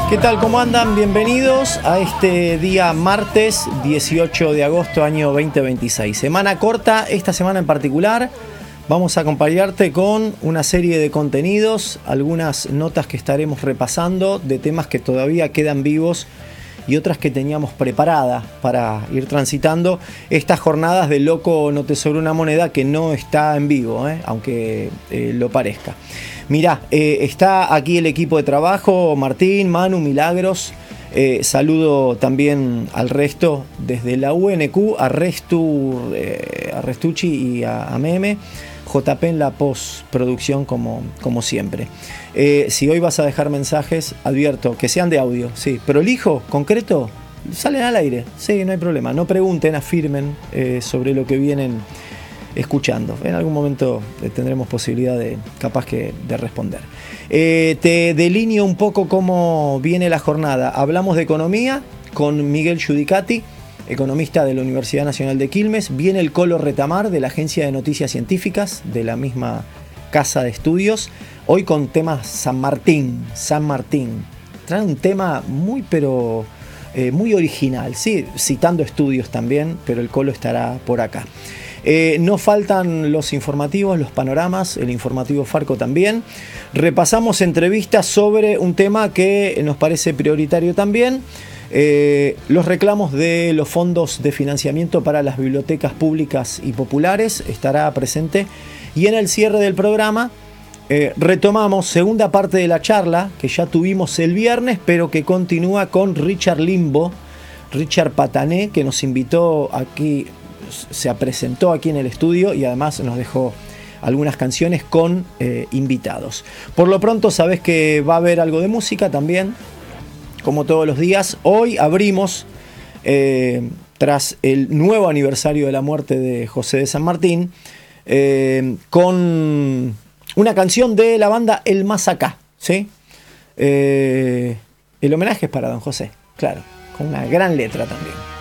¿Qué tal? ¿Cómo andan? Bienvenidos a este día martes 18 de agosto año 2026. Semana corta, esta semana en particular. Vamos a acompañarte con una serie de contenidos, algunas notas que estaremos repasando de temas que todavía quedan vivos y otras que teníamos preparadas para ir transitando estas jornadas de Loco No Te Sobra Una Moneda, que no está en vivo, aunque lo parezca. Mirá, está aquí el equipo de trabajo, Martín, Manu, Milagros. Saludo también al resto desde la UNQ, a Restucci y a Meme. JP en la postproducción como siempre. Si hoy vas a dejar mensajes, advierto que sean de audio, sí, prolijo, concreto, salen al aire, sí, no hay problema. No pregunten, afirmen sobre lo que vienen escuchando. En algún momento tendremos posibilidad de responder. Te delineo un poco cómo viene la jornada. Hablamos de economía con Miguel Giudicati, economista de la Universidad Nacional de Quilmes. Viene el Colo Retamar de la Agencia de Noticias Científicas de la misma casa de estudios. Hoy con temas San Martín. Trae un tema muy original, sí, citando estudios también, pero el Colo estará por acá. No faltan los informativos, los panoramas, el informativo Farco también. Repasamos entrevistas sobre un tema que nos parece prioritario también. Los reclamos de los fondos de financiamiento para las bibliotecas públicas y populares estará presente. Y en el cierre del programa retomamos segunda parte de la charla que ya tuvimos el viernes, pero que continúa con Richard Limbo, Richard Patané, que nos invitó aquí, se presentó aquí en el estudio y además nos dejó algunas canciones con invitados. Por lo pronto sabés que va a haber algo de música también, como todos los días. Hoy abrimos, tras el nuevo aniversario de la muerte de José de San Martín, con una canción de la banda El Más Acá, ¿sí? El homenaje es para don José, claro, con una gran letra también.